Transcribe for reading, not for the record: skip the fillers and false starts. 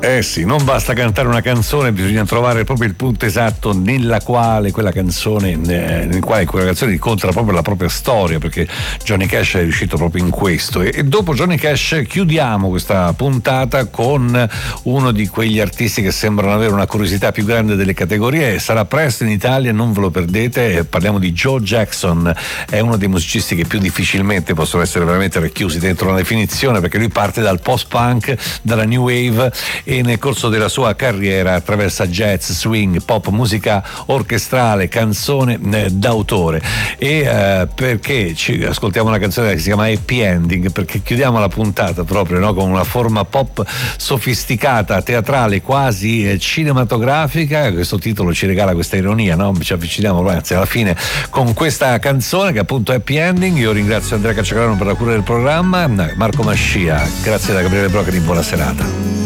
Eh sì, non basta cantare una canzone, bisogna trovare proprio il punto esatto nel quale quella canzone incontra proprio la propria storia, perché Johnny Cash è riuscito proprio in questo. E dopo Johnny Cash chiudiamo questa puntata con uno di quegli artisti che sembrano avere una curiosità più grande delle categorie. Sarà presto in Italia, non ve lo perdete. Parliamo di Joe Jackson, è uno dei musicisti che più difficilmente possono essere veramente racchiusi dentro una definizione, perché lui parte dal post-punk, dalla new wave, e nel corso della sua carriera attraversa jazz, swing, pop, musica orchestrale, canzone d'autore. E perché ci ascoltiamo una canzone che si chiama Happy Ending? Perché chiudiamo la puntata proprio, no, con una forma pop sofisticata, teatrale, quasi cinematografica. Questo titolo ci regala questa ironia, no? Ci avviciniamo ragazzi alla fine con questa canzone che appunto è Happy Ending. Io ringrazio Andrea Cacciagrano per la cura del programma, Marco Mascia, grazie da Gabriele Broccoli, buona serata.